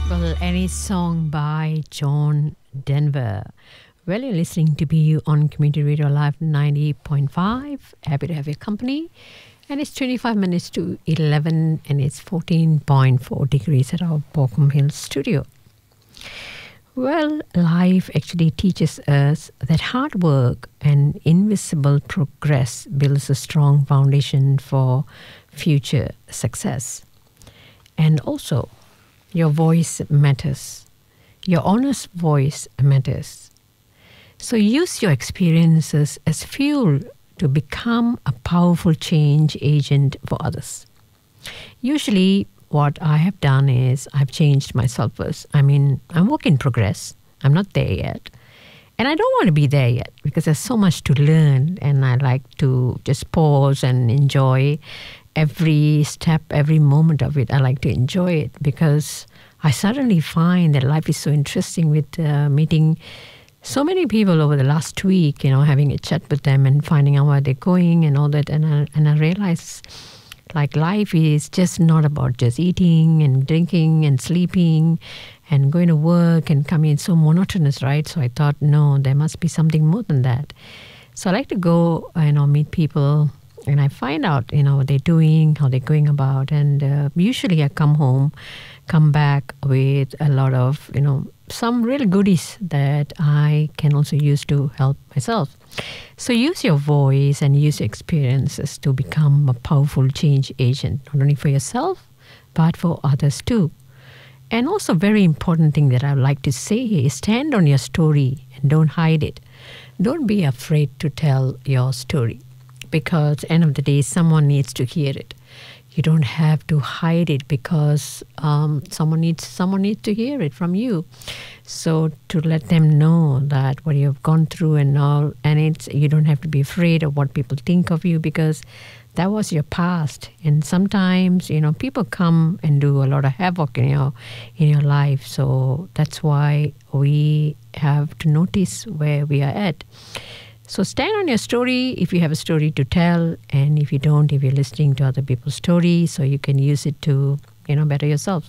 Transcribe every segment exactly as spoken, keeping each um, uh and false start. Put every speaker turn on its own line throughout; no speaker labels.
Well, any song by John Denver. Well, you're listening to B U on Community Radio Live ninety point five. Happy to have your company. And it's twenty-five minutes to eleven, and it's fourteen point four degrees at our Borkham Hills studio. Well, life actually teaches us that hard work and invisible progress builds a strong foundation for future success. And also, your voice matters. Your honest voice matters. So use your experiences as fuel to become a powerful change agent for others. Usually, what I have done is I've changed myself first. I mean, I'm work in progress. I'm not there yet. And I don't want to be there yet because there's so much to learn, and I like to just pause and enjoy every step, every moment of it. I like to enjoy it because I suddenly find that life is so interesting with uh, meeting so many people over the last week, you know, having a chat with them and finding out where they're going and all that. And I, and I realize like life is just not about just eating and drinking and sleeping and going to work and coming. It's so monotonous, right? So I thought, no, there must be something more than that. So I like to go, you know, meet people, and I find out, you know, what they're doing, how they're going about. And uh, usually I come home, come back with a lot of, you know, some real goodies that I can also use to help myself. So use your voice and use your experiences to become a powerful change agent, not only for yourself, but for others too. And also very important thing that I would like to say is stand on your story and don't hide it. Don't be afraid to tell your story, because at the end of the day, someone needs to hear it. You don't have to hide it because um, someone needs someone needs to hear it from you. So to let them know that what you've gone through and all, and it's you don't have to be afraid of what people think of you, because that was your past. And sometimes, you know, people come and do a lot of havoc in your in your life. So that's why we have to notice where we are at. So stand on your story if you have a story to tell, and if you don't, if you're listening to other people's stories, so you can use it to, you know, better yourself.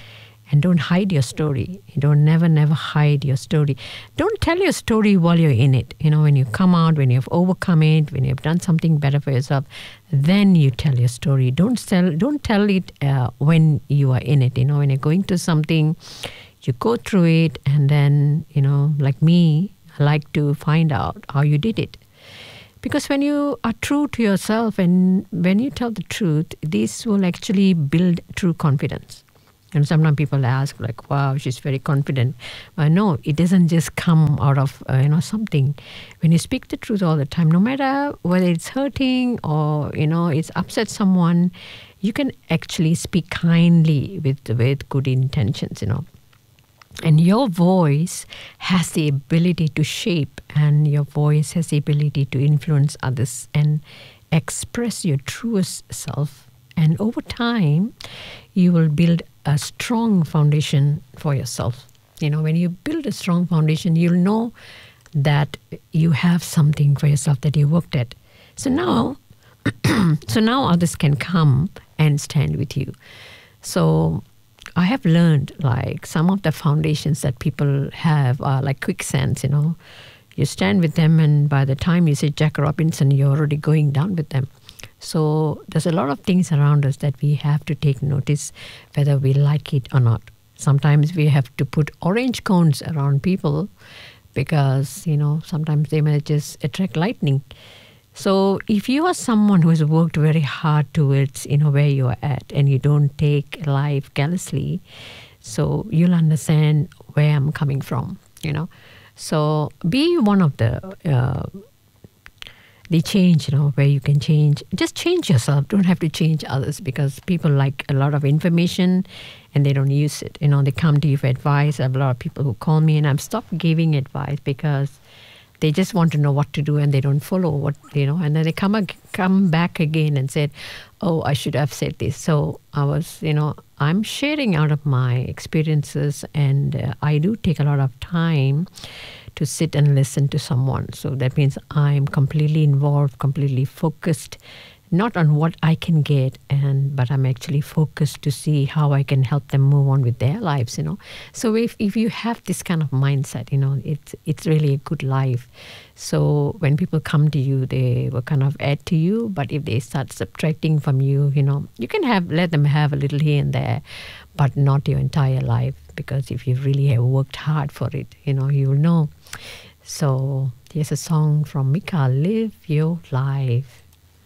And don't hide your story. You don't never, never hide your story. Don't tell your story while you're in it. You know, when you come out, when you've overcome it, when you've done something better for yourself, then you tell your story. Don't tell, don't tell it uh, when you are in it. You know, when you're going through something, you go through it, and then, you know, like me, I like to find out how you did it. Because when you are true to yourself and when you tell the truth, this will actually build true confidence. And sometimes people ask, like, wow, she's very confident. Uh, no, it doesn't just come out of, uh, you know, something. When you speak the truth all the time, no matter whether it's hurting or, you know, it's upset someone, you can actually speak kindly with, with good intentions, you know. And your voice has the ability to shape, and your voice has the ability to influence others and express your truest self. And over time, you will build a strong foundation for yourself. You know, when you build a strong foundation, you'll know that you have something for yourself that you worked at. So now, so now others can come and stand with you. So I have learned, like, some of the foundations that people have are like quicksands, you know. You stand with them, and by the time you say Jack Robinson, you're already going down with them. So there's a lot of things around us that we have to take notice, whether we like it or not. Sometimes we have to put orange cones around people because, you know, sometimes they may just attract lightning. So if you are someone who has worked very hard towards, you know, where you are at, and you don't take life callously, so you'll understand where I'm coming from, you know. So be one of the uh, the change, you know, where you can change. Just change yourself. Don't have to change others, because people like a lot of information and they don't use it. You know, they come to you for advice. I have a lot of people who call me, and I've stopped giving advice because they just want to know what to do, and they don't follow what, you know, and then they come ag- come back again and said, oh, I should have said this. So I was, you know, I'm sharing out of my experiences, and uh, I do take a lot of time to sit and listen to someone. So that means I'm completely involved, completely focused, not on what I can get, and but I'm actually focused to see how I can help them move on with their lives, you know. So if, if you have this kind of mindset, you know, it's it's really a good life. So when people come to you, they will kind of add to you, but if they start subtracting from you, you know, you can have let them have a little here and there, but not your entire life, because if you really have worked hard for it, you know, you'll know. So here's a song from Mika, Live Your Life.